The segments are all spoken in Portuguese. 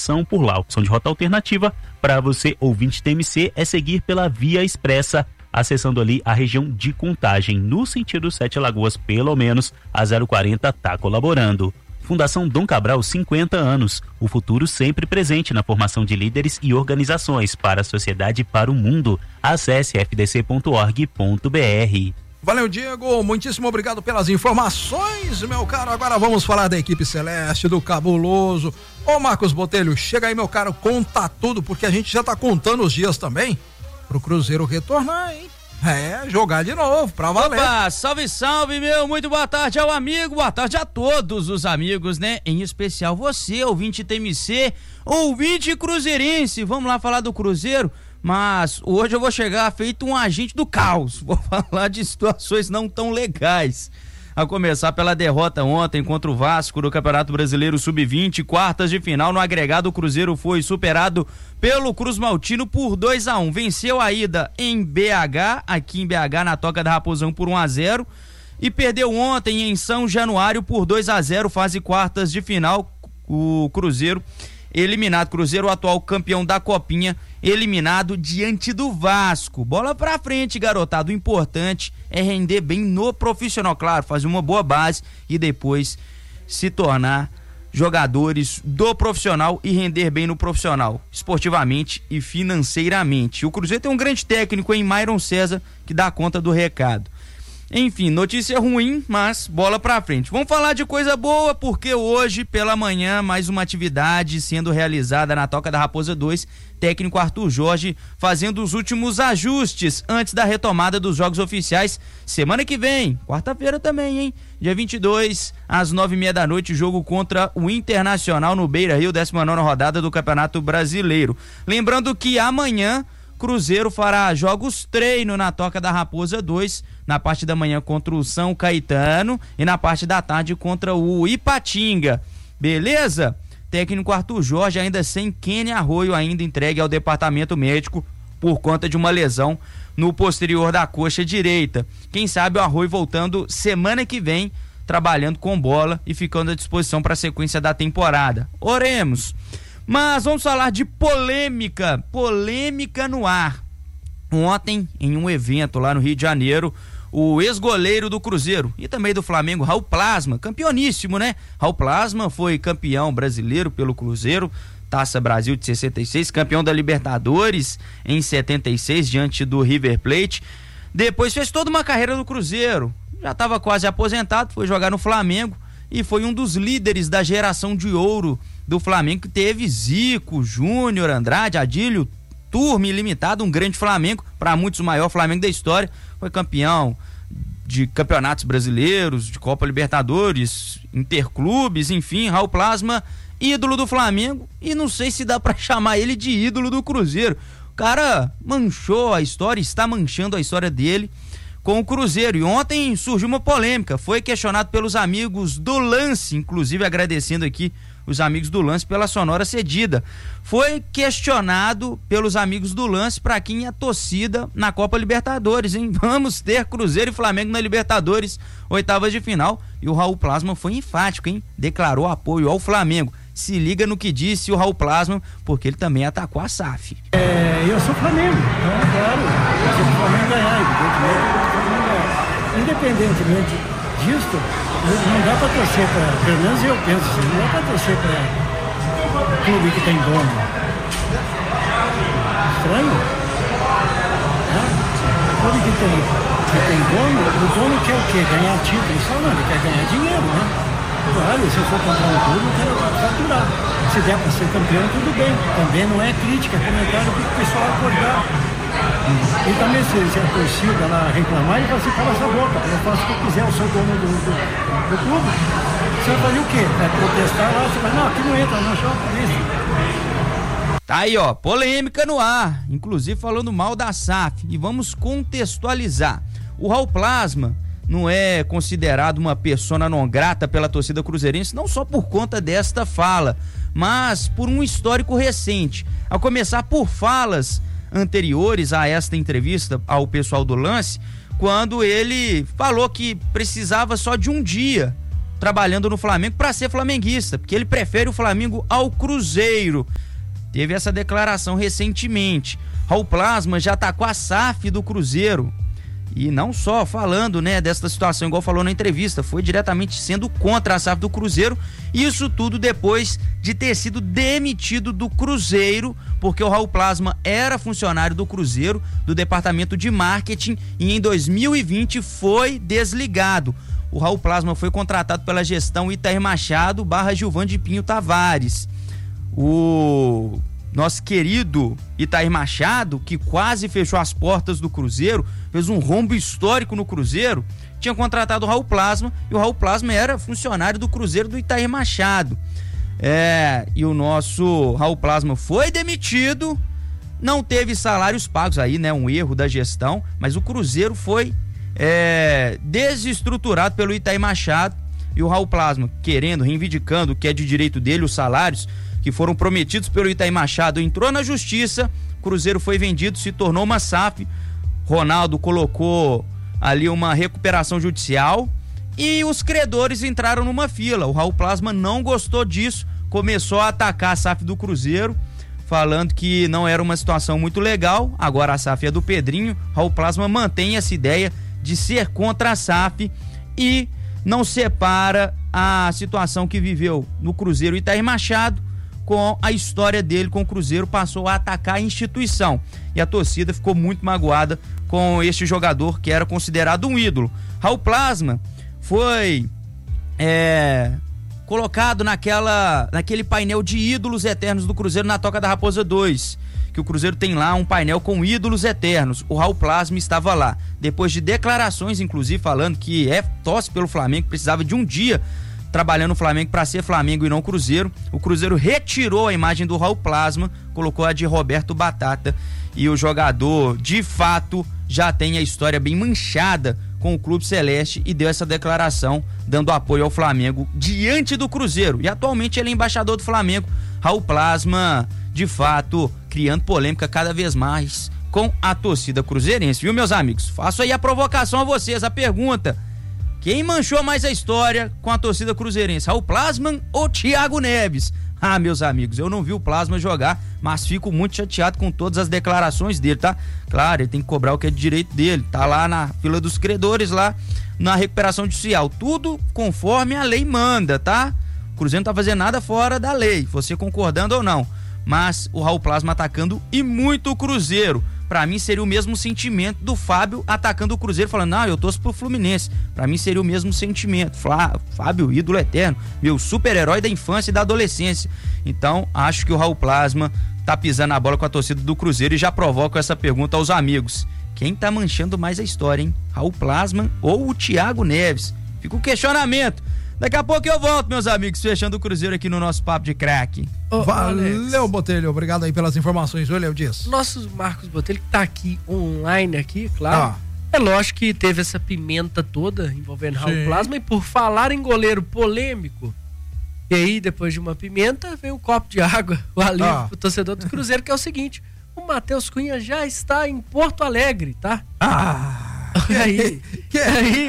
opção por lá. A opção de rota alternativa para você, ouvinte TMC, é seguir pela Via Expressa, acessando ali a região de Contagem. No sentido Sete Lagoas, pelo menos, a 040 está colaborando. Fundação Dom Cabral, 50 anos. O futuro sempre presente na formação de líderes e organizações para a sociedade e para o mundo. Acesse fdc.org.br. Valeu, Diego. Muitíssimo obrigado pelas informações, meu caro. Agora vamos falar da equipe celeste, do cabuloso. Ô, Marcos Botelho, chega aí, meu caro, conta tudo, porque a gente já tá contando os dias também pro Cruzeiro retornar, hein? Jogar de novo, pra valer. Opa, salve, salve, meu, muito boa tarde ao amigo, boa tarde a todos os amigos, né? Em especial você, ouvinte TMC, ouvinte cruzeirense. Vamos lá falar do Cruzeiro, mas hoje eu vou chegar feito um agente do caos. Vou falar de situações não tão legais. A começar pela derrota ontem contra o Vasco no Campeonato Brasileiro Sub-20, quartas de final. No agregado, o Cruzeiro foi superado pelo Cruz Maltino por 2-1. Venceu a ida em BH, aqui em BH, na Toca da Raposão, por 1-0. E perdeu ontem em São Januário por 2-0, fase quartas de final. O Cruzeiro eliminado. Cruzeiro, o atual campeão da Copinha, eliminado diante do Vasco. Bola pra frente, garotado. O importante é render bem no profissional, claro, fazer uma boa base e depois se tornar jogadores do profissional e render bem no profissional, esportivamente e financeiramente. O Cruzeiro tem um grande técnico em Myron César que dá conta do recado. Enfim, notícia ruim, mas bola pra frente. Vamos falar de coisa boa, porque hoje, pela manhã, mais uma atividade sendo realizada na Toca da Raposa 2, técnico Arthur Jorge fazendo os últimos ajustes antes da retomada dos jogos oficiais semana que vem, quarta-feira também, hein? Dia 22, às 9h30 da noite, jogo contra o Internacional no Beira-Rio, 19ª rodada do Campeonato Brasileiro. Lembrando que amanhã Cruzeiro fará jogos treino na Toca da Raposa 2, na parte da manhã contra o São Caetano e na parte da tarde contra o Ipatinga. Beleza? Técnico Arthur Jorge ainda sem Kenny Arroio, ainda entregue ao departamento médico por conta de uma lesão no posterior da coxa direita. Quem sabe o Arroio voltando semana que vem, trabalhando com bola e ficando à disposição para a sequência da temporada. Oremos. Mas vamos falar de polêmica no ar. Ontem, em um evento lá no Rio de Janeiro, o ex-goleiro do Cruzeiro e também do Flamengo, Raul Plasma, campeoníssimo, né? Raul Plasma foi campeão brasileiro pelo Cruzeiro, Taça Brasil de 66, campeão da Libertadores em 76 diante do River Plate. Depois fez toda uma carreira no Cruzeiro, já estava quase aposentado, foi jogar no Flamengo e foi um dos líderes da geração de ouro do Flamengo, que teve Zico, Júnior, Andrade, Adílio, Turma Ilimitado, um grande Flamengo, para muitos o maior Flamengo da história. Foi campeão de campeonatos brasileiros, de Copa Libertadores, Interclubes, enfim. Raul Plasma, ídolo do Flamengo, e não sei se dá para chamar ele de ídolo do Cruzeiro. O cara manchou a história, está manchando a história dele com o Cruzeiro, e ontem surgiu uma polêmica, foi questionado pelos amigos do Lance, inclusive agradecendo aqui os amigos do Lance pela sonora cedida. Foi questionado pelos amigos do Lance para quem é torcida na Copa Libertadores, hein? Vamos ter Cruzeiro e Flamengo na Libertadores, oitavas de final, e o Raul Plasma foi enfático, hein? Declarou apoio ao Flamengo. Se liga no que disse o Raul Plasma, porque ele também atacou a SAF. Eu sou Flamengo, então, claro, eu sou Flamengo ganhar, independentemente disso, não dá para torcer para, pelo menos eu penso assim, não dá para torcer para clube que tem dono. Estranho? Clube que tem dono, o dono quer o quê? Ganhar título? Só não, ele quer ganhar dinheiro, né? Claro, se eu for comprar um clube, eu quero faturar. Se der para ser campeão, tudo bem. Também não é crítica, é comentário para o pessoal acordar. E também se a torcida lá reclamar, ele vai assim, cala essa boca, eu faço o que eu quiser, eu sou dono do clube. Você vai fazer o quê? Vai protestar lá, você vai, não, aqui não entra, não chama a polícia. Tá aí, ó, polêmica no ar, inclusive falando mal da SAF. E vamos contextualizar. O Raul Plasma não é considerado uma persona non grata pela torcida cruzeirense, não só por conta desta fala, mas por um histórico recente, a começar por falas anteriores a esta entrevista ao pessoal do Lance, quando ele falou que precisava só de um dia trabalhando no Flamengo para ser flamenguista, porque ele prefere o Flamengo ao Cruzeiro. Teve essa declaração recentemente. Raul Plasma já atacou a SAF do Cruzeiro. E não só falando, né, dessa situação, igual falou na entrevista, foi diretamente sendo contra a SAF do Cruzeiro. Isso tudo depois de ter sido demitido do Cruzeiro, porque o Raul Plasma era funcionário do Cruzeiro, do departamento de marketing, e em 2020 foi desligado. O Raul Plasma foi contratado pela gestão Itair Machado / Gilvan de Pinho Tavares. O nosso querido Itair Machado, que quase fechou as portas do Cruzeiro, fez um rombo histórico no Cruzeiro, tinha contratado o Raul Plasma, e o Raul Plasma era funcionário do Cruzeiro do Itair Machado. E o nosso Raul Plasma foi demitido, não teve salários pagos aí, né? Um erro da gestão, mas o Cruzeiro foi desestruturado pelo Itair Machado, e o Raul Plasma reivindicando que é de direito dele, os salários que foram prometidos pelo Itair Machado, entrou na justiça, o Cruzeiro foi vendido, se tornou uma SAF, Ronaldo colocou ali uma recuperação judicial e os credores entraram numa fila. O Raul Plasma não gostou disso, começou a atacar a SAF do Cruzeiro, falando que não era uma situação muito legal. Agora a SAF é do Pedrinho. Raul Plasma mantém essa ideia de ser contra a SAF e não separa a situação que viveu no Cruzeiro Itair Machado com a história dele com o Cruzeiro, passou a atacar a instituição. E a torcida ficou muito magoada com este jogador que era considerado um ídolo. Raul Plasma foi colocado naquele painel de ídolos eternos do Cruzeiro na Toca da Raposa 2, que o Cruzeiro tem lá um painel com ídolos eternos. O Raul Plasma estava lá, depois de declarações, inclusive, falando que torce pelo Flamengo, precisava de um dia trabalhando no Flamengo para ser Flamengo e não Cruzeiro. O Cruzeiro retirou a imagem do Raul Plasma, colocou a de Roberto Batata, e o jogador, de fato, já tem a história bem manchada com o Clube Celeste e deu essa declaração dando apoio ao Flamengo diante do Cruzeiro. E atualmente ele é embaixador do Flamengo. Raul Plasma, de fato, criando polêmica cada vez mais com a torcida cruzeirense, viu, meus amigos? Faço aí a provocação a vocês, a pergunta: quem manchou mais a história com a torcida cruzeirense, Raul Plasma ou Thiago Neves? Ah, meus amigos, eu não vi o Plasma jogar, mas fico muito chateado com todas as declarações dele, tá? Claro, ele tem que cobrar o que é de direito dele, tá lá na fila dos credores, lá na recuperação judicial, tudo conforme a lei manda, tá? O Cruzeiro não tá fazendo nada fora da lei, você concordando ou não, mas o Raul Plasma atacando e muito o Cruzeiro. Pra mim seria o mesmo sentimento do Fábio atacando o Cruzeiro, falando, não, eu torço pro Fluminense. Pra mim seria o mesmo sentimento. Fábio, ídolo eterno, meu super-herói da infância e da adolescência. Então, acho que o Raul Plasma tá pisando a bola com a torcida do Cruzeiro, e já provoco essa pergunta aos amigos: quem tá manchando mais a história, hein? Raul Plasma ou o Thiago Neves? Fica o questionamento. Daqui a pouco eu volto, meus amigos, fechando o Cruzeiro aqui no nosso Papo de Craque. Valeu, Botelho, obrigado aí pelas informações. Olha, Dias. Nosso Marcos Botelho, que tá aqui online aqui, claro. É lógico que teve essa pimenta toda envolvendo Raul Plasma, e por falar em goleiro polêmico, e aí depois de uma pimenta vem um copo de água, o alívio pro torcedor do Cruzeiro, que é o seguinte: o Matheus Cunha já está em Porto Alegre, tá? E aí? Que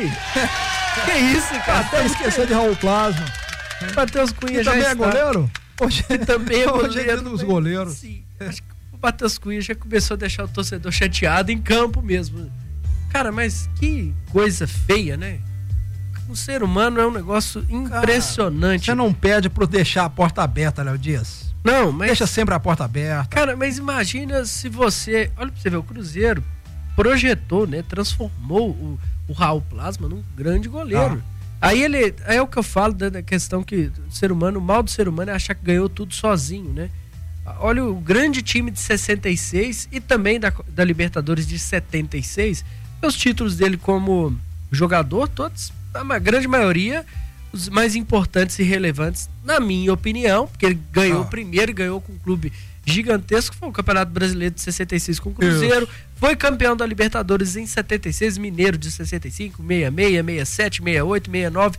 isso, cara? Até esqueceu de Raul Plasma. Matheus Cunha já também está. É goleiro? Hoje também é goleiro. Hoje é dos goleiros. Sim, acho que o Matheus Cunha já começou a deixar o torcedor chateado em campo mesmo. Cara, mas que coisa feia, né? O ser humano é um negócio impressionante. Você não pede pro deixar a porta aberta, Léo Dias. Não, mas... Deixa sempre a porta aberta. Cara, mas imagina se você... Olha pra você ver, o Cruzeiro projetou, né? Transformou o Raul Plasma num grande goleiro. Aí é o que eu falo da questão que o mal do ser humano é achar que ganhou tudo sozinho, né? Olha o grande time de 66 e também da Libertadores de 76, os títulos dele como jogador, todos, a grande maioria, os mais importantes e relevantes, na minha opinião, porque ele ganhou primeiro, ganhou com um clube gigantesco, foi o Campeonato Brasileiro de 66 com o Cruzeiro, foi campeão da Libertadores em 76, Mineiro de 65, 66, 67, 68, 69,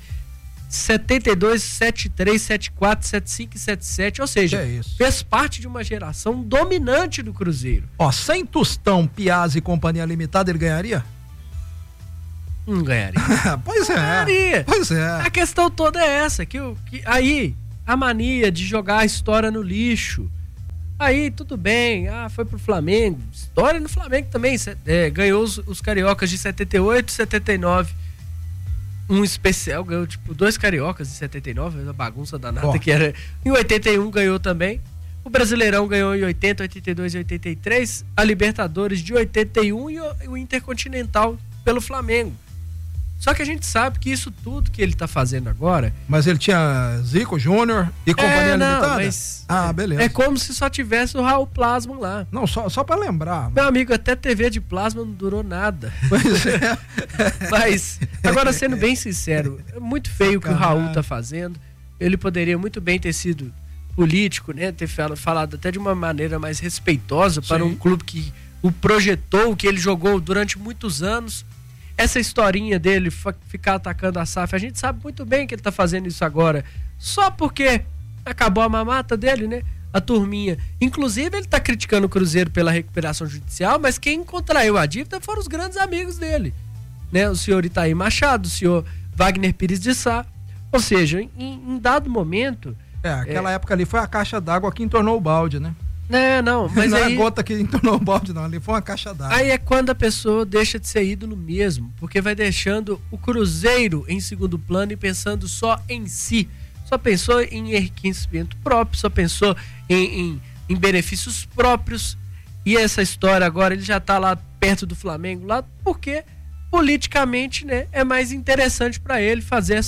72, 73, 74, 75 e 77, ou seja, fez parte de uma geração dominante do Cruzeiro. Sem Tostão, Piazza e Companhia Limitada, ele ganharia? Não ganharia. Pois é. Ganharia. Pois é. A questão toda é essa, que aí a mania de jogar a história no lixo. Aí tudo bem, foi pro Flamengo. História no Flamengo também. Ganhou os cariocas de 78 e 79. Um especial, ganhou tipo 2 cariocas de 79, uma bagunça danada que era. Em 81 ganhou também. O Brasileirão ganhou em 80, 82 e 83. A Libertadores de 81 e o Intercontinental pelo Flamengo. Só que a gente sabe que isso tudo que ele tá fazendo agora... Mas ele tinha Zico Júnior e companhia limitada? Mas beleza. É como se só tivesse o Raul Plasma lá. Não, só pra lembrar. Meu amigo, até TV de plasma não durou nada. Pois é. Mas, agora sendo bem sincero, é muito feio o que o Raul tá fazendo. Ele poderia muito bem ter sido político, né? Ter falado até de uma maneira mais respeitosa para um clube que o projetou, que ele jogou durante muitos anos. Essa historinha dele ficar atacando a SAF, a gente sabe muito bem que ele tá fazendo isso agora, só porque acabou a mamata dele, né? A turminha. Inclusive, ele tá criticando o Cruzeiro pela recuperação judicial, mas quem contraiu a dívida foram os grandes amigos dele, né? O senhor Itaí Machado, o senhor Wagner Pires de Sá. Ou seja, em dado momento... aquela época ali foi a caixa d'água que entornou o balde, né? Não, mas não aí... é a gota que entornou o balde, não. Ali foi uma caixa d'água. Aí é quando a pessoa deixa de ser ídolo mesmo, porque vai deixando o Cruzeiro em segundo plano e pensando só em si. Só pensou em enriquecimento próprio, só pensou em benefícios próprios. E essa história agora, ele já tá lá perto do Flamengo, lá porque politicamente, né, é mais interessante para ele fazer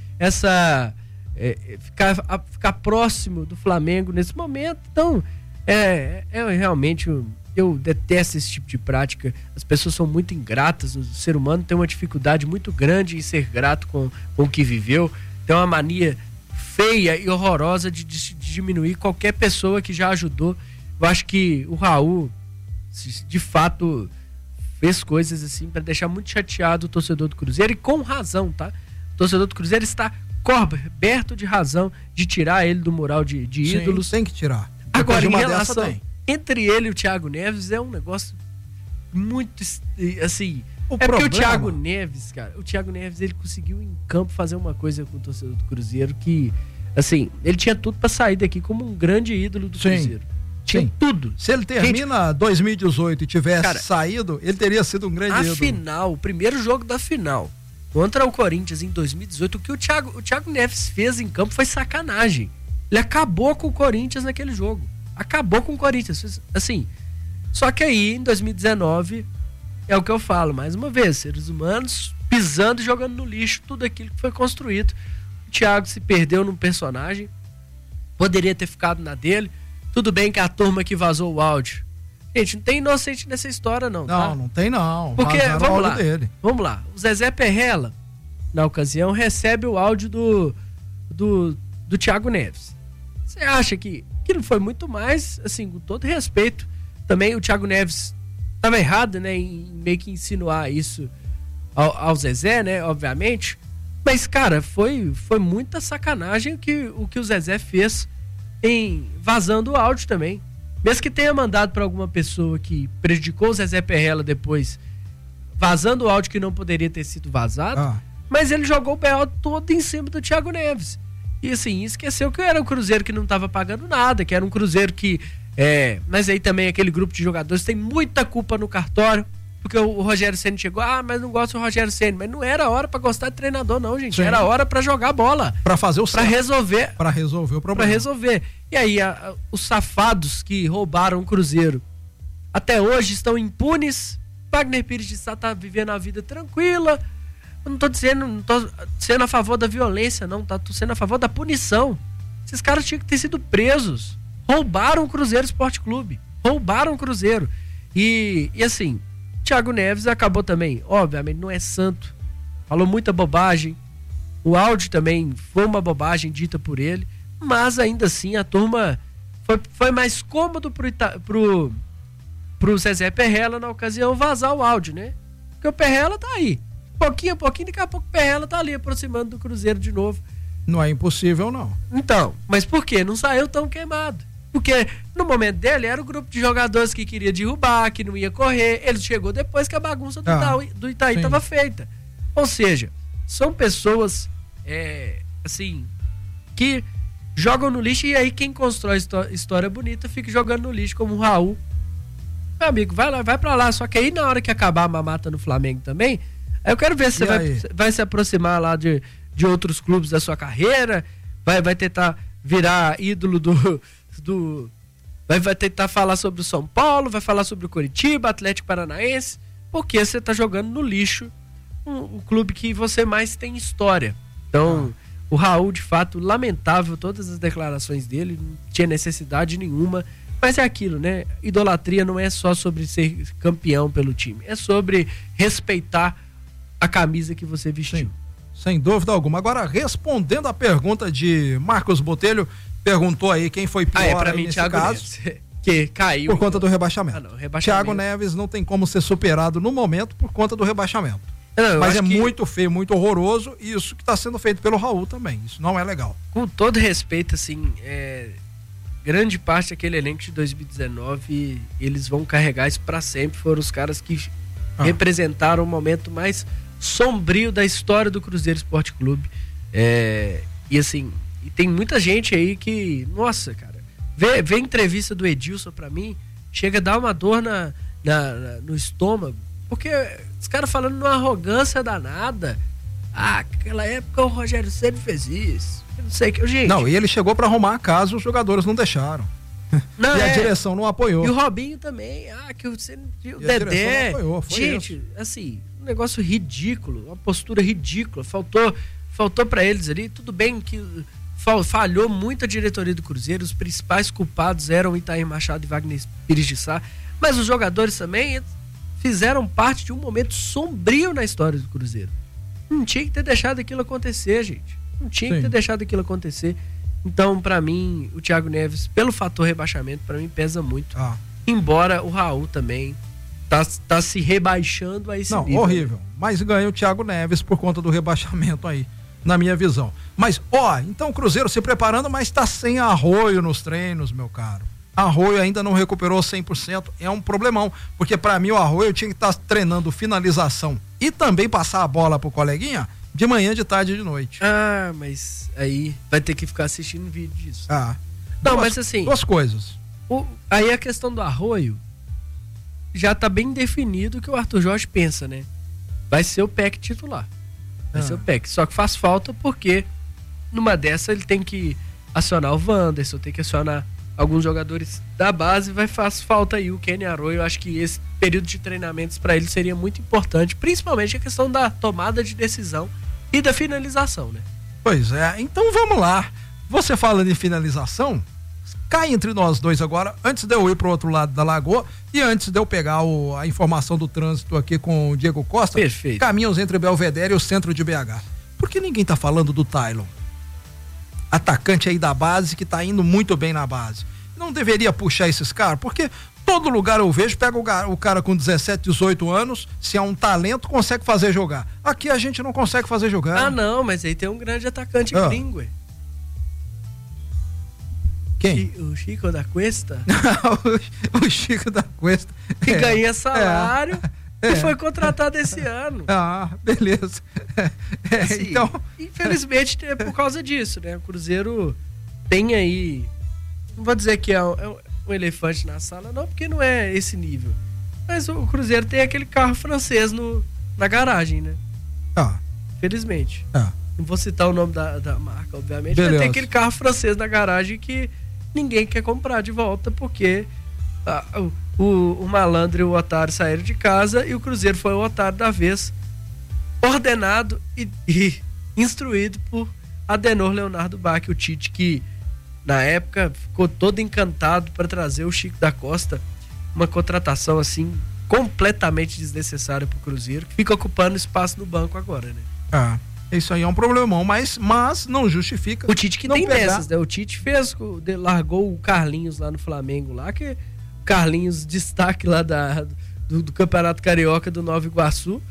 ficar próximo do Flamengo nesse momento. Então... realmente eu detesto esse tipo de prática. As pessoas são muito ingratas. O ser humano tem uma dificuldade muito grande em ser grato com o que viveu. Tem uma mania feia e horrorosa de diminuir qualquer pessoa que já ajudou. Eu acho que o Raul de fato fez coisas assim para deixar muito chateado o torcedor do Cruzeiro, e com razão, tá? O torcedor do Cruzeiro está coberto de razão de tirar ele do mural de ídolos. Tem que tirar. Agora, em relação entre ele e o Thiago Neves, é um negócio muito, assim... Porque o Thiago Neves, cara, ele conseguiu em campo fazer uma coisa com o torcedor do Cruzeiro que, assim, ele tinha tudo pra sair daqui como um grande ídolo do Cruzeiro. Tinha tudo. Se ele termina 2018 e tivesse saído, ele teria sido um grande ídolo. A final, o primeiro jogo da final, contra o Corinthians em 2018, o que o Thiago Neves fez em campo foi sacanagem. Ele acabou com o Corinthians naquele jogo. Acabou com o Corinthians. Assim, só que aí, em 2019, é o que eu falo, mais uma vez, seres humanos pisando e jogando no lixo tudo aquilo que foi construído. O Thiago se perdeu num personagem, poderia ter ficado na dele. Tudo bem que a turma que vazou o áudio. Gente, não tem inocente nessa história, não. Não tem, não. Porque, vamos lá. O Zezé Perrella, na ocasião, recebe o áudio do Thiago Neves. Você acha que não foi muito mais, assim, com todo respeito, também o Thiago Neves estava errado, né, em meio que insinuar isso ao Zezé, né, obviamente, mas, cara, foi muita sacanagem o que o Zezé fez em vazando o áudio também, mesmo que tenha mandado para alguma pessoa que prejudicou o Zezé Perrella depois, vazando o áudio que não poderia ter sido vazado, mas ele jogou o B.O. todo em cima do Thiago Neves. E assim, esqueceu que era um Cruzeiro que não estava pagando nada, que era um Cruzeiro que... mas aí também aquele grupo de jogadores tem muita culpa no cartório, porque o Rogério Ceni chegou, mas não gosto do Rogério Ceni, mas não era hora pra gostar de treinador não, gente. Sim. Era hora pra jogar bola. Pra fazer o certo. Pra resolver o problema. Pra resolver. E aí, os safados que roubaram o Cruzeiro até hoje estão impunes. Wagner Pires de Sá tá vivendo a vida tranquila. Eu não tô sendo a favor da violência, não. Tô sendo a favor da punição. Esses caras tinham que ter sido presos. Roubaram o Cruzeiro Esporte Clube. Roubaram o Cruzeiro. E assim, Thiago Neves acabou também, obviamente, não é santo. Falou muita bobagem. O áudio também foi uma bobagem dita por ele. Mas ainda assim, a turma foi mais cômodo pro Zezé Perrella, na ocasião, vazar o áudio, né? Porque o Perrella tá aí. Pouquinho a pouquinho, daqui a pouco o Perrella tá ali aproximando do Cruzeiro de novo. Não é impossível, não. Então, mas por quê? Não saiu tão queimado. Porque no momento dele era o grupo de jogadores que queria derrubar, que não ia correr. Ele chegou depois que a bagunça do Itaí estava feita. Ou seja, são pessoas, assim, que jogam no lixo, e aí quem constrói história bonita fica jogando no lixo, como o Raul. Meu amigo, vai pra lá. Só que aí na hora que acabar a mamata no Flamengo também, aí eu quero ver se você vai se aproximar lá de outros clubes da sua carreira, vai tentar virar ídolo vai tentar falar sobre o São Paulo, vai falar sobre o Coritiba, Atlético Paranaense, porque você tá jogando no lixo o clube que você mais tem história. Então, o Raul, de fato, lamentável todas as declarações dele, não tinha necessidade nenhuma, mas é aquilo, né? Idolatria não é só sobre ser campeão pelo time, é sobre respeitar a camisa que você vestiu. Sim, sem dúvida alguma. Agora, respondendo a pergunta de Marcos Botelho, perguntou aí quem foi pior pra aí mim, nesse Thiago caso. Neves, que caiu. Por conta do rebaixamento. Não, rebaixamento. Thiago Neves não tem como ser superado no momento por conta do rebaixamento. Não, mas é muito feio, muito horroroso, e isso que está sendo feito pelo Raul também. Isso não é legal. Com todo respeito, assim, grande parte daquele elenco de 2019, eles vão carregar isso pra sempre. Foram os caras que representaram o momento mais sombrio da história do Cruzeiro Esporte Clube. E assim, e tem muita gente aí que, nossa, cara, vê a entrevista do Edilson pra mim, chega a dar uma dor no estômago, porque os caras falando numa arrogância danada. Aquela época o Rogério Ceni fez isso. Eu não sei que. Gente. Não, e ele chegou pra arrumar a casa, os jogadores não deixaram. Não, e a direção não apoiou. E o Robinho também. Que o Dedé. Apoiou, gente, isso. Assim, um negócio ridículo, uma postura ridícula. Faltou pra eles ali. Tudo bem que falhou muito a diretoria do Cruzeiro. Os principais culpados eram Itair Machado e Wagner Pires de Sá. Mas os jogadores também fizeram parte de um momento sombrio na história do Cruzeiro. Não tinha que ter deixado aquilo acontecer, gente. Não tinha que ter deixado aquilo acontecer. Então, pra mim, o Thiago Neves, pelo fator rebaixamento, pra mim pesa muito. Embora o Raul também tá se rebaixando a esse nível. Não, horrível. Mas ganha o Thiago Neves por conta do rebaixamento aí, na minha visão. Mas, então o Cruzeiro se preparando, mas tá sem Arroio nos treinos, meu caro. Arroio ainda não recuperou 100%, é um problemão, porque pra mim o Arroio tinha que estar treinando finalização e também passar a bola pro coleguinha de manhã, de tarde e de noite. Mas aí vai ter que ficar assistindo vídeo disso. Não, mas assim, duas coisas. Aí a questão do Arroio já tá bem definido o que o Arthur Jorge pensa, né? Vai ser o PEC titular. Vai ser o PEC. Só que faz falta porque numa dessa ele tem que acionar o Wanderson, tem que acionar alguns jogadores da base, faz falta aí o Kenny Arroyo. Eu acho que esse período de treinamentos para ele seria muito importante, principalmente a questão da tomada de decisão e da finalização, né? Pois é, então vamos lá. Você falando em finalização, cai entre nós dois agora, antes de eu ir pro outro lado da lagoa e antes de eu pegar a informação do trânsito aqui com o Diego Costa. Perfeito. Caminhos entre Belvedere e o centro de BH. Por que ninguém tá falando do Tylon? Atacante aí da base, que tá indo muito bem na base. Não deveria puxar esses caras? Porque todo lugar eu vejo, pega o cara com 17, 18 anos, se é um talento, consegue fazer jogar. Aqui a gente não consegue fazer jogar. Não, mas aí tem um grande atacante gringo. Quem? O Chico da Cuesta. O Chico da Cuesta. Que ganha salário e foi contratado esse ano. Beleza. Assim, então, infelizmente é por causa disso, né? O Cruzeiro tem aí, não vou dizer que é um elefante na sala, não, porque não é esse nível. Mas o Cruzeiro tem aquele carro francês na garagem, né? Infelizmente. Não vou citar o nome da marca, obviamente, mas tem aquele carro francês na garagem que ninguém quer comprar de volta, porque o malandro e o otário saíram de casa e o Cruzeiro foi o otário da vez, ordenado e instruído por Adenor Leonardo Bach, o Tite, que na época ficou todo encantado para trazer o Chico da Costa, uma contratação assim completamente desnecessária para o Cruzeiro, que fica ocupando espaço no banco agora, né? Isso aí é um problemão, mas não justifica. O Tite que tem dessas, né? O Tite largou o Carlinhos lá no Flamengo, lá que Carlinhos destaque lá do Campeonato Carioca do Nova Iguaçu,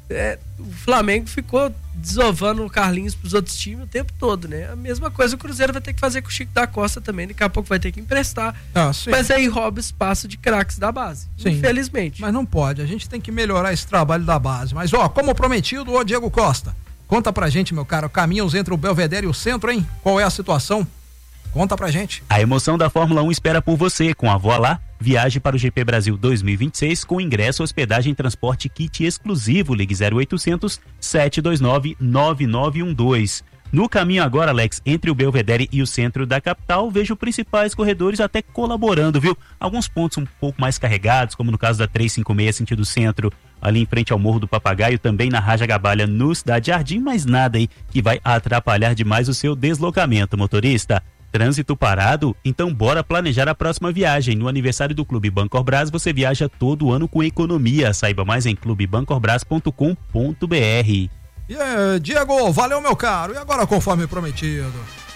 o Flamengo ficou desovando o Carlinhos pros outros times o tempo todo, né? A mesma coisa o Cruzeiro vai ter que fazer com o Chico da Costa também, daqui a pouco vai ter que emprestar. Mas aí rouba espaço de craques da base, infelizmente. Mas não pode, a gente tem que melhorar esse trabalho da base. Mas como prometido, Diego Costa, conta pra gente, meu caro, caminhos entre o Belvedere e o Centro, hein? Qual é a situação? Conta pra gente. A emoção da Fórmula 1 espera por você com a Voilá. Viaje para o GP Brasil 2026 com ingresso, hospedagem e transporte kit exclusivo. Ligue 0800 729 9912. No caminho agora, Alex, entre o Belvedere e o centro da capital, vejo principais corredores até colaborando, viu? Alguns pontos um pouco mais carregados, como no caso da 356 sentido centro, ali em frente ao Morro do Papagaio, também na Raja Gabalha, no Cidade Jardim, mas nada aí que vai atrapalhar demais o seu deslocamento, motorista. Trânsito parado? Então bora planejar a próxima viagem. No aniversário do Clube Bancorbras você viaja todo ano com economia. Saiba mais em clubebancorbras.com.br. Diego, valeu, meu caro. E agora, conforme prometido,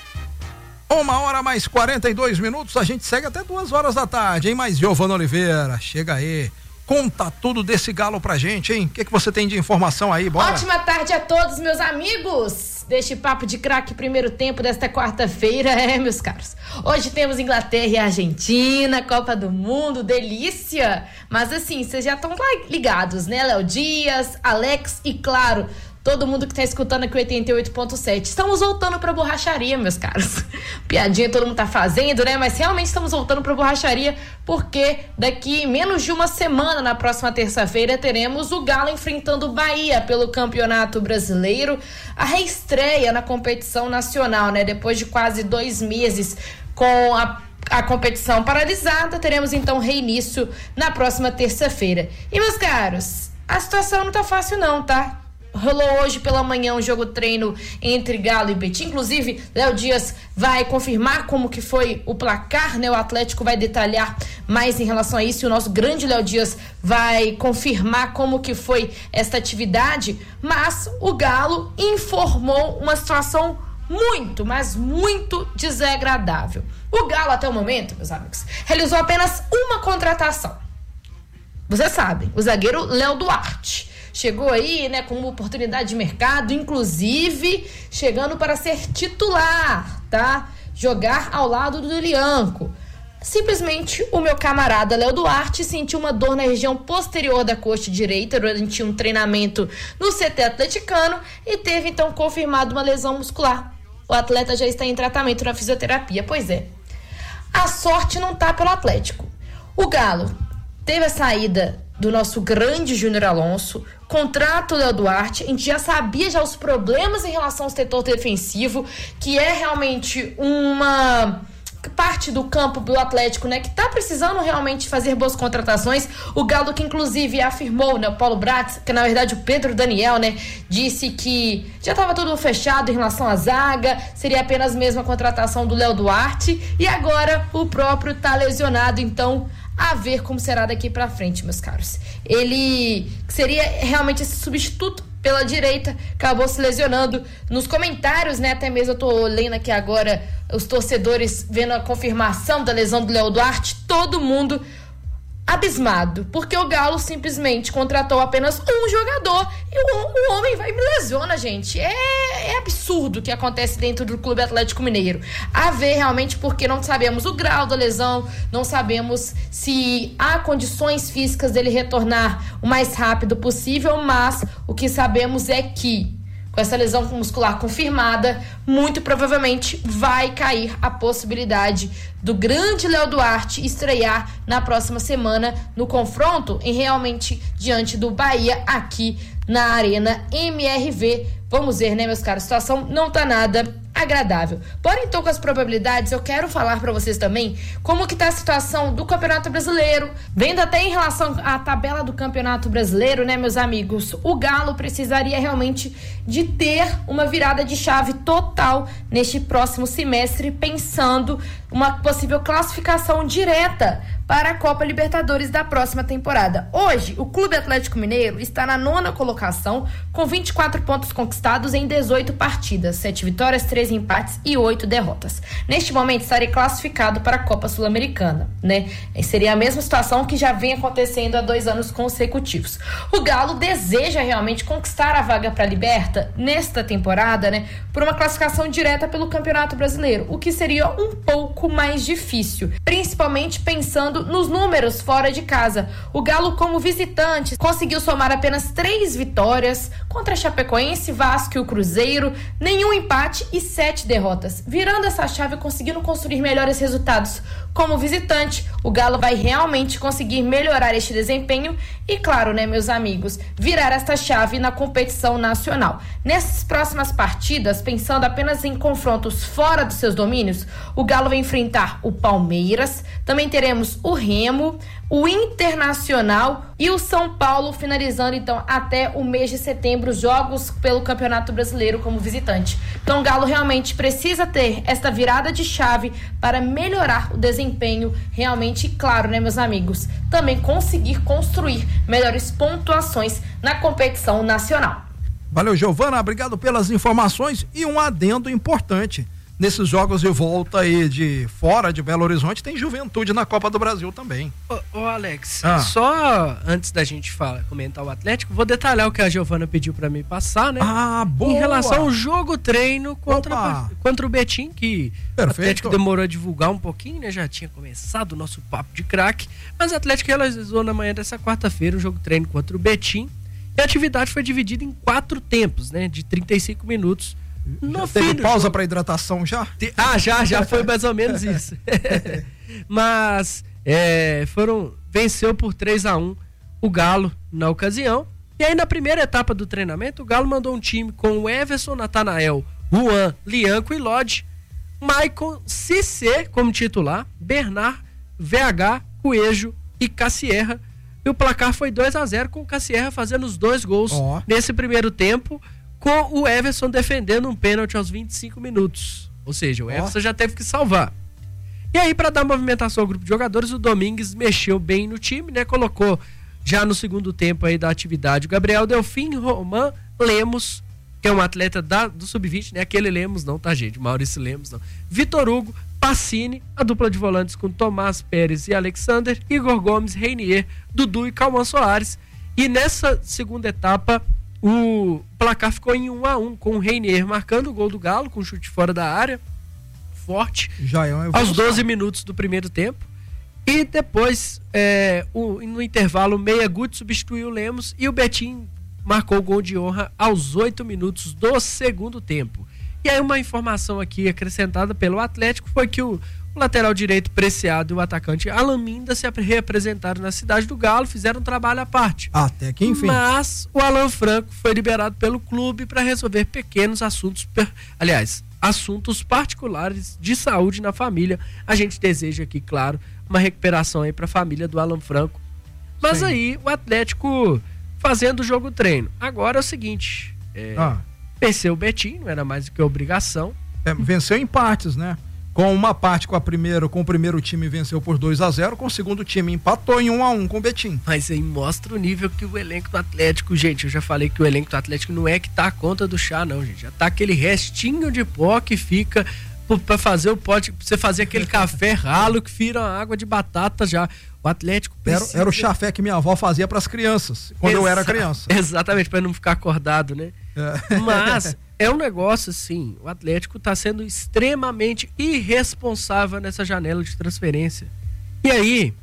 1h mais 42, a gente segue até 2h da tarde, hein? Mas Giovana Oliveira, chega aí. Conta tudo desse Galo pra gente, hein? O que você tem de informação aí? Bora. Ótima tarde a todos, meus amigos. Deste papo de craque primeiro tempo desta quarta-feira, meus caros. Hoje temos Inglaterra e Argentina, Copa do Mundo, delícia. Mas assim, vocês já estão ligados, né? Léo Dias, Alex e, claro, todo mundo que tá escutando aqui o 88.7. Estamos voltando pra borracharia, meus caros. Piadinha todo mundo tá fazendo, né? Mas realmente estamos voltando pra borracharia, porque daqui menos de uma semana, na próxima terça-feira, teremos o Galo enfrentando o Bahia pelo Campeonato Brasileiro. A reestreia na competição nacional, né? Depois de quase 2 meses com a competição paralisada, teremos então reinício na próxima terça-feira. E, meus caros, a situação não tá fácil não, tá? Rolou hoje pela manhã um jogo treino entre Galo e Betim. Inclusive, Léo Dias vai confirmar como que foi o placar, né? O Atlético vai detalhar mais em relação a isso. E o nosso grande Léo Dias vai confirmar como que foi esta atividade. Mas o Galo informou uma situação muito, mas muito desagradável. O Galo, até o momento, meus amigos, realizou apenas uma contratação. Vocês sabem, o zagueiro Léo Duarte. Chegou aí, né, com uma oportunidade de mercado, inclusive chegando para ser titular, tá? Jogar ao lado do Lianco. Simplesmente o meu camarada Léo Duarte sentiu uma dor na região posterior da coxa direita durante um treinamento no CT atleticano e teve então confirmado uma lesão muscular. O atleta já está em tratamento na fisioterapia. Pois é, a sorte não tá pelo Atlético. O Galo teve a saída do nosso grande Júnior Alonso, contrata o Léo Duarte, a gente já sabia já os problemas em relação ao setor defensivo, que é realmente uma parte do campo do Atlético, né, que tá precisando realmente fazer boas contratações. O Galo, que inclusive afirmou, né, o Paulo Bratz, que na verdade o Pedro Daniel, né, disse que já estava tudo fechado em relação à zaga, seria apenas mesmo a contratação do Léo Duarte, e agora o próprio tá lesionado, então a ver como será daqui pra frente, meus caros. Ele seria realmente esse substituto pela direita, acabou se lesionando. Nos comentários, né, até mesmo eu tô lendo aqui agora os torcedores vendo a confirmação da lesão do Léo Duarte, todo mundo abismado, porque o Galo simplesmente contratou apenas um jogador e o homem vai e me lesiona, gente. É absurdo o que acontece dentro do Clube Atlético Mineiro. A ver realmente, porque não sabemos o grau da lesão, não sabemos se há condições físicas dele retornar o mais rápido possível, mas o que sabemos é que com essa lesão muscular confirmada, muito provavelmente vai cair a possibilidade do grande Léo Duarte estrear na próxima semana no confronto realmente diante do Bahia aqui na Arena MRV. Vamos ver, né, meus caros? A situação não tá nada agradável. Bora então com as probabilidades. Eu quero falar para vocês também como que tá a situação do Campeonato Brasileiro, vendo até em relação à tabela do Campeonato Brasileiro, né, meus amigos? O Galo precisaria realmente de ter uma virada de chave total neste próximo semestre, pensando uma possível classificação direta para a Copa Libertadores da próxima temporada. Hoje, o Clube Atlético Mineiro está na 9ª colocação, com 24 pontos conquistados em 18 partidas, 7 vitórias, 3 empates e 8 derrotas. Neste momento, estaria classificado para a Copa Sul-Americana, né? Seria a mesma situação que já vem acontecendo há 2 anos consecutivos. O Galo deseja realmente conquistar a vaga para a Liberta nesta temporada, né? Por uma classificação direta pelo Campeonato Brasileiro, o que seria um pouco mais difícil, principalmente pensando nos números fora de casa. O Galo, como visitante, conseguiu somar apenas 3 vitórias contra Chapecoense, Vasco e o Cruzeiro, nenhum empate e 7 derrotas. Virando essa chave, conseguindo construir melhores resultados como visitante, o Galo vai realmente conseguir melhorar este desempenho e, claro, né, meus amigos, virar esta chave na competição nacional. Nessas próximas partidas, pensando apenas em confrontos fora dos seus domínios, o Galo vai enfrentar o Palmeiras, também teremos o Remo, o Internacional e o São Paulo, finalizando então até o mês de setembro os jogos pelo Campeonato Brasileiro como visitante. Então o Galo realmente precisa ter esta virada de chave para melhorar o desempenho realmente, claro, né, meus amigos, também conseguir construir melhores pontuações na competição nacional. Valeu, Giovana, obrigado pelas informações e um adendo importante. Nesses jogos de volta aí de fora de Belo Horizonte, tem Juventude na Copa do Brasil também. Ô Alex, só antes da gente comentar o Atlético, vou detalhar o que a Giovana pediu pra mim passar, né? Boa! Em relação ao jogo treino contra o Betim, que o Atlético demorou a divulgar um pouquinho, né? Já tinha começado o nosso papo de craque, mas o Atlético realizou na manhã dessa quarta-feira o jogo treino contra o Betim, e a atividade foi dividida em 4 tempos, né? De 35 minutos. No fim pausa para hidratação já? Já foi mais ou menos isso. Mas venceu por 3-1 o Galo na ocasião. E aí na primeira etapa do treinamento, o Galo mandou um time com o Everson, Natanael, Juan, Lianco e Lodge, Maicon, Cissé como titular, Bernard, VH, Coelho e Cassierra. E o placar foi 2-0 com o Cassierra fazendo os 2 gols nesse primeiro tempo, com o Everson defendendo um pênalti aos 25 minutos. Ou seja, o Everson já teve que salvar. E aí, para dar movimentação ao grupo de jogadores, o Domingues mexeu bem no time, né? Colocou já no segundo tempo aí da atividade o Gabriel Delfim, Roman Lemos, que é um atleta do Sub-20, né? Aquele Lemos não, tá, gente? Maurício Lemos não. Vitor Hugo, Pacini, a dupla de volantes com Tomás Pérez e Alexander, Igor Gomes, Reinier, Dudu e Calman Soares. E nessa segunda etapa, o placar ficou em 1-1, com o Reinier marcando o gol do Galo, com chute fora da área, forte, já é uma aos 12 minutos do primeiro tempo. E depois, no intervalo, o Meia Guti substituiu o Lemos e o Betim marcou o gol de honra aos 8 minutos do segundo tempo. E aí uma informação aqui acrescentada pelo Atlético foi que o lateral direito Preciado e o atacante Alan Minda se reapresentaram na cidade do Galo, fizeram um trabalho à parte. Até que enfim. Mas o Alan Franco foi liberado pelo clube para resolver pequenos assuntos, assuntos particulares de saúde na família. A gente deseja aqui, claro, uma recuperação aí para a família do Alan Franco. Mas sim, aí o Atlético fazendo o jogo treino. Agora é o seguinte, venceu o Betim, não era mais do que obrigação. Venceu em partes, né? Com uma parte com o primeiro time venceu por 2-0, com o segundo time empatou em 1-1 com o Betim. Mas aí mostra o nível que o elenco do Atlético, gente, eu já falei que o elenco do Atlético não é que tá a conta do chá, não, gente. Já tá aquele restinho de pó que fica pra fazer o pote, pra você fazer aquele café ralo que vira água de batata já. O Atlético precisa... Era o chafé que minha avó fazia pras crianças, quando eu era criança. Exatamente, pra não ficar acordado, né? Mas é um negócio assim, o Atlético tá sendo extremamente irresponsável nessa janela de transferência. E aí,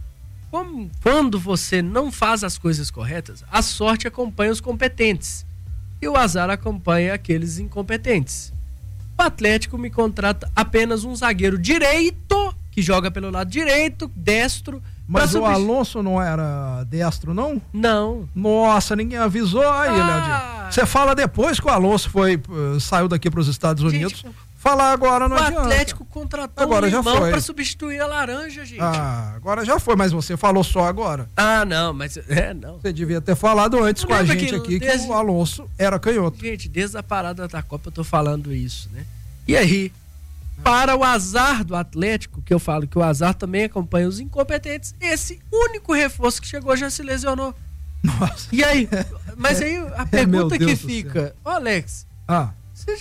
quando você não faz as coisas corretas, a sorte acompanha os competentes e o azar acompanha aqueles incompetentes. O Atlético me contrata apenas um zagueiro direito, que joga pelo lado direito, destro. Mas o Alonso não era destro, não? Não. Nossa, ninguém avisou aí, Leandinho. Você fala depois que o Alonso saiu daqui para os Estados Unidos. Gente, falar agora não adianta. O Atlético contratou agora um limão para substituir a laranja, gente. Agora já foi, mas você falou só agora. Não, mas... não. Você devia ter falado antes com a gente aqui que o Alonso era canhoto. Gente, desde a parada da Copa eu tô falando isso, né? E aí, Para o azar do Atlético, que eu falo que o azar também acompanha os incompetentes, esse único reforço que chegou já se lesionou. Nossa. E aí? Mas aí a pergunta que Deus fica, ô Alex, Ah,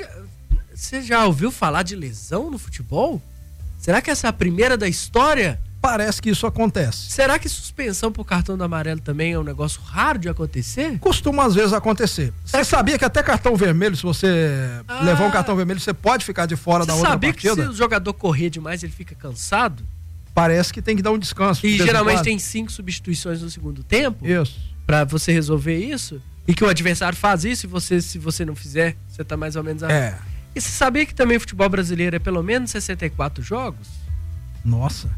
você já ouviu falar de lesão no futebol? Será que essa é a primeira da história? parece que isso acontece. Será que suspensão por cartão do amarelo também é um negócio raro de acontecer? Costuma às vezes acontecer. Você sabia que até cartão vermelho, se você levar um cartão vermelho, você pode ficar de fora da outra partida? Você sabia que se o jogador correr demais, ele fica cansado? Parece que tem que dar um descanso. E geralmente tem 5 substituições no segundo tempo? Isso. Pra você resolver isso? E que o adversário faz isso e se você não fizer, você tá mais ou menos... E você sabia que também o futebol brasileiro é pelo menos 64 jogos? Nossa.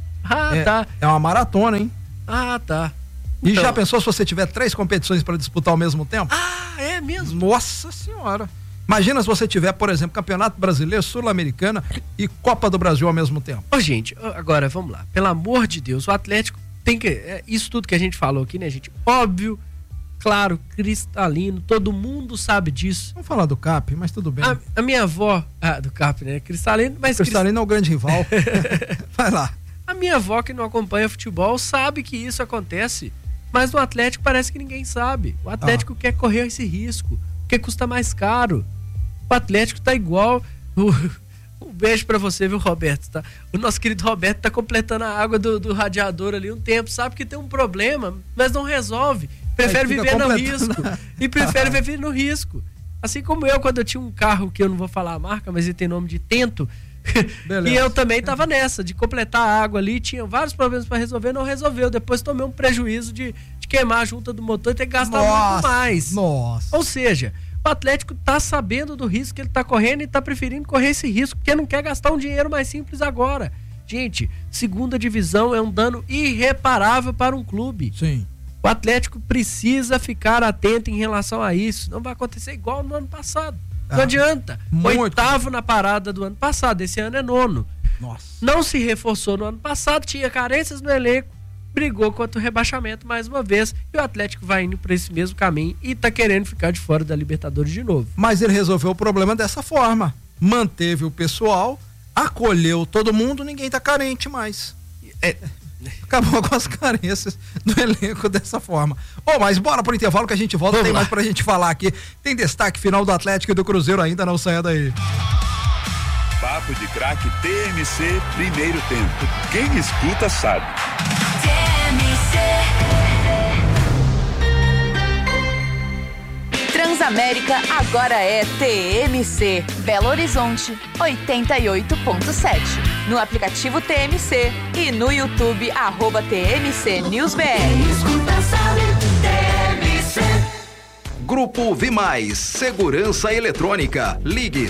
Tá. É uma maratona, hein? Tá. E já pensou se você tiver 3 competições para disputar ao mesmo tempo? É mesmo? Nossa senhora. Imagina se você tiver, por exemplo, Campeonato Brasileiro, Sul-Americana e Copa do Brasil ao mesmo tempo. Gente, agora vamos lá. Pelo amor de Deus, o Atlético tem que... isso tudo que a gente falou aqui, né, gente? Óbvio, claro, cristalino, todo mundo sabe disso. Vamos falar do CAP, mas tudo bem. A minha avó... do CAP, né? Cristalino, mas... Cristalino é o grande rival. Vai lá. A minha avó, que não acompanha futebol, sabe que isso acontece. Mas no Atlético parece que ninguém sabe. O Atlético quer correr esse risco, porque custa mais caro. O Atlético tá igual... Um beijo pra você, viu, Roberto? Tá? O nosso querido Roberto tá completando a água do radiador ali um tempo. Sabe que tem um problema, mas não resolve. Prefere viver no risco. E prefere viver no risco. Assim como eu, quando eu tinha um carro, que eu não vou falar a marca, mas ele tem nome de Tento. E eu também tava nessa, de completar a água ali. Tinha vários problemas pra resolver, não resolveu. Depois tomei um prejuízo de queimar a junta do motor e ter que gastar muito mais. Nossa. Ou seja... O Atlético tá sabendo do risco que ele tá correndo e tá preferindo correr esse risco, porque não quer gastar um dinheiro mais simples agora. Gente, segunda divisão é um dano irreparável para um clube. Sim. O Atlético precisa ficar atento em relação a isso. Não vai acontecer igual no ano passado. Não adianta. Oitavo na parada do ano passado, esse ano é 9º. Nossa. Não se reforçou no ano passado, tinha carências no elenco. Brigou contra o rebaixamento mais uma vez e o Atlético vai indo para esse mesmo caminho e tá querendo ficar de fora da Libertadores de novo. Mas ele resolveu o problema dessa forma, manteve o pessoal, acolheu todo mundo, ninguém tá carente mais. Acabou com as carências do elenco dessa forma. Mas bora pro intervalo que a gente volta. Tem mais pra gente falar aqui. Tem destaque final do Atlético e do Cruzeiro ainda, não saia daí. Papo de Craque TMC, primeiro tempo. Quem escuta sabe. Transamérica agora é TMC. Belo Horizonte 88.7. No aplicativo TMC e no YouTube @TMC News BR. Grupo Vimais, Segurança Eletrônica. Ligue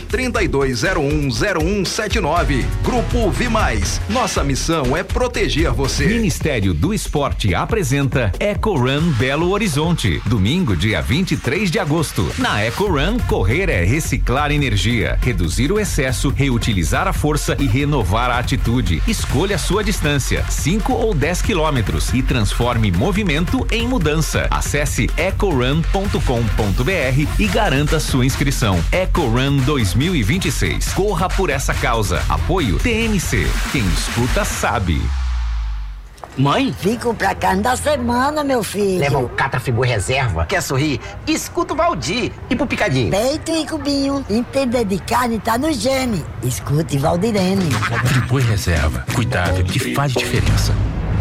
32010179. Grupo Vimais. Nossa missão é proteger você. Ministério do Esporte apresenta Eco Run Belo Horizonte. Domingo, dia 23 de agosto. Na Eco Run, correr é reciclar energia, reduzir o excesso, reutilizar a força e renovar a atitude. Escolha a sua distância, 5 ou 10 quilômetros, e transforme movimento em mudança. Acesse ecorun.com.br e garanta sua inscrição. Eco Run 2026. Corra por essa causa. Apoio TMC. Quem escuta sabe. Mãe? Vim comprar carne da semana, meu filho. Leva um Catra Friboi Reserva. Quer sorrir? Escuta o Valdir. E pro picadinho? Peito e cubinho. Entender de carne tá no gene. Escute Valdirene. Friboi Reserva. Cuidado que faz diferença.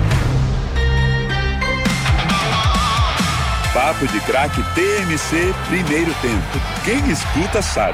Papo de Craque TMC, primeiro tempo. Quem escuta sabe.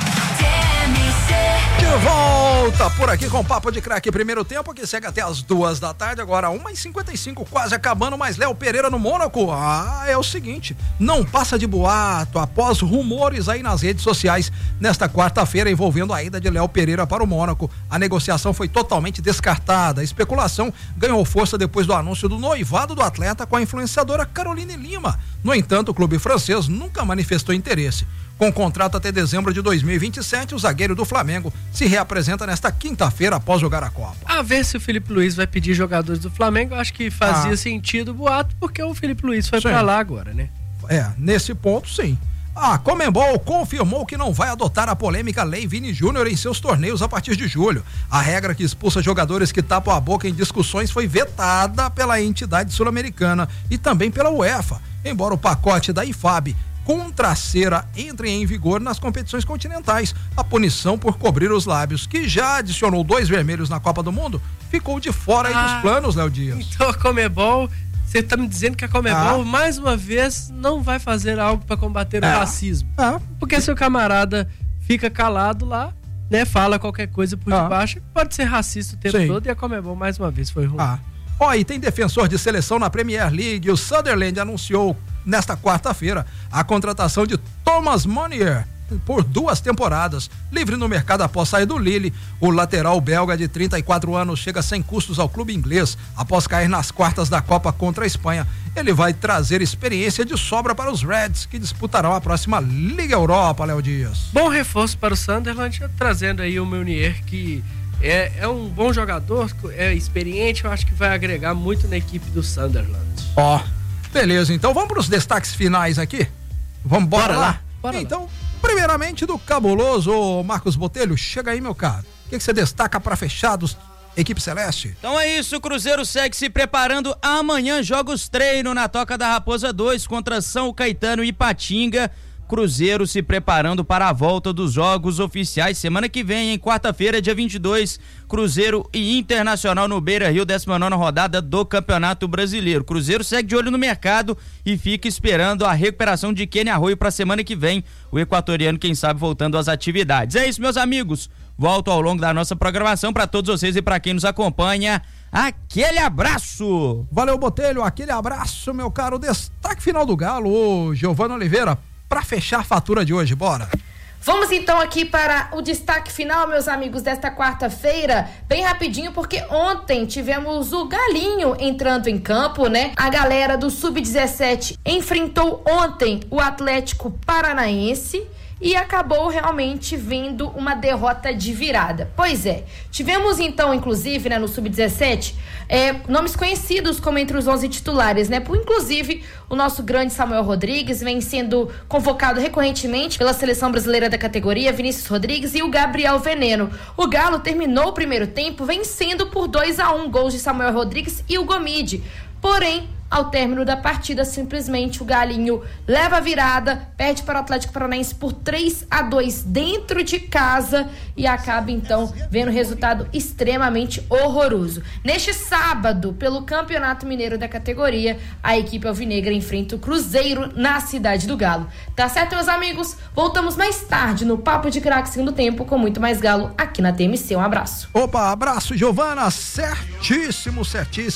De volta por aqui com o Papo de Craque primeiro tempo, que segue até as 2 da tarde, agora 1h55, quase acabando, mas Léo Pereira no Mônaco, é o seguinte, não passa de boato após rumores aí nas redes sociais nesta quarta-feira envolvendo a ida de Léo Pereira para o Mônaco. A negociação foi totalmente descartada, a especulação ganhou força depois do anúncio do noivado do atleta com a influenciadora Caroline Lima. No entanto, o clube francês nunca manifestou interesse. Com contrato até dezembro de 2027, o zagueiro do Flamengo se reapresenta nesta quinta-feira após jogar a Copa. A ver se o Felipe Luiz vai pedir jogadores do Flamengo, eu acho que fazia sentido o boato, porque o Felipe Luiz foi pra lá agora, né? Nesse ponto sim. A Conmebol confirmou que não vai adotar a polêmica Lei Vini Júnior em seus torneios a partir de julho. A regra que expulsa jogadores que tapam a boca em discussões foi vetada pela entidade sul-americana e também pela UEFA, embora o pacote da IFAB contra a cera entre em vigor nas competições continentais. A punição por cobrir os lábios, que já adicionou 2 vermelhos na Copa do Mundo, ficou de fora aí dos planos, Léo Dias. Então a Conmebol, você está me dizendo que a Conmebol, mais uma vez, não vai fazer algo para combater o racismo. Porque se o camarada fica calado lá, né, fala qualquer coisa por debaixo, pode ser racista o tempo todo, e a Conmebol, mais uma vez, foi ruim. E tem defensor de seleção na Premier League. O Sunderland anunciou nesta quarta-feira a contratação de Thomas Meunier por 2 temporadas. Livre no mercado após sair do Lille, o lateral belga de 34 anos chega sem custos ao clube inglês após cair nas quartas da Copa contra a Espanha. Ele vai trazer experiência de sobra para os Reds, que disputarão a próxima Liga Europa, Léo Dias. Bom reforço para o Sunderland, trazendo aí o Meunier, que é um bom jogador, é experiente, eu acho que vai agregar muito na equipe do Sunderland. Beleza, então vamos para os destaques finais aqui? Vamos bora lá? Então, primeiramente do cabuloso Marcos Botelho, chega aí, meu caro. O que você destaca para fechados, equipe celeste? Então é isso, o Cruzeiro segue se preparando. Amanhã jogos treino na Toca da Raposa 2 contra São Caetano e Ipatinga. Cruzeiro se preparando para a volta dos jogos oficiais semana que vem, em quarta-feira, dia 22, Cruzeiro e Internacional no Beira-Rio, 19ª rodada do Campeonato Brasileiro. Cruzeiro segue de olho no mercado e fica esperando a recuperação de Kenny Arroio para a semana que vem, o equatoriano, quem sabe, voltando às atividades. É isso, meus amigos, volto ao longo da nossa programação. Para todos vocês e para quem nos acompanha, aquele abraço! Valeu, Botelho, aquele abraço, meu caro. Destaque final do Galo, Giovana Oliveira, para fechar a fatura de hoje, bora. Vamos então aqui para o destaque final, meus amigos, desta quarta-feira, bem rapidinho, porque ontem tivemos o Galinho entrando em campo, né? A galera do Sub-17 enfrentou ontem o Atlético Paranaense e acabou realmente vindo uma derrota de virada. Pois é, tivemos então, inclusive, né, no Sub-17, nomes conhecidos como entre os 11 titulares, né? Inclusive, o nosso grande Samuel Rodrigues vem sendo convocado recorrentemente pela seleção brasileira da categoria, Vinícius Rodrigues e o Gabriel Veneno. O Galo terminou o primeiro tempo vencendo por 2-1, gols de Samuel Rodrigues e o Gomide. Porém, ao término da partida, simplesmente o Galinho leva a virada, perde para o Atlético Paranaense por 3-2 dentro de casa e acaba então vendo resultado extremamente horroroso. Neste sábado, pelo Campeonato Mineiro da categoria, a equipe alvinegra enfrenta o Cruzeiro na Cidade do Galo. Tá certo, meus amigos? Voltamos mais tarde no Papo de Craque Segundo Tempo com muito mais Galo aqui na TMC. Um abraço. Opa, abraço, Giovana. Certíssimo.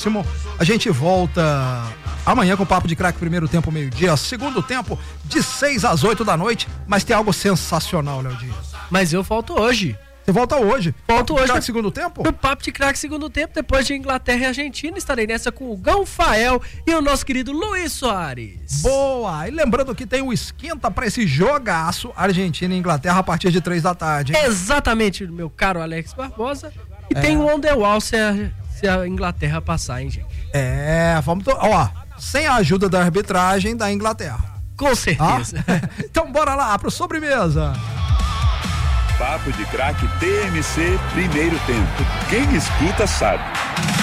A gente volta amanhã com o Papo de Craque, primeiro tempo, meio-dia, segundo tempo, de 6 às 8 da noite, mas tem algo sensacional, Léo Dias. Mas eu volto hoje. Você volta hoje? Volto hoje. No segundo tempo? No Papo de Craque Segundo Tempo, depois de Inglaterra e Argentina, estarei nessa com o Gonfael e o nosso querido Luiz Soares. Boa! E lembrando que tem o esquenta para esse jogaço Argentina e Inglaterra a partir de 3 da tarde. Hein? Exatamente, meu caro Alex Barbosa. E tem o On The Wall se a Inglaterra passar, hein, gente? Vamos... sem a ajuda da arbitragem da Inglaterra. Com certeza. Então bora lá pro sobremesa. Papo de Craque TMC, primeiro tempo. Quem escuta sabe.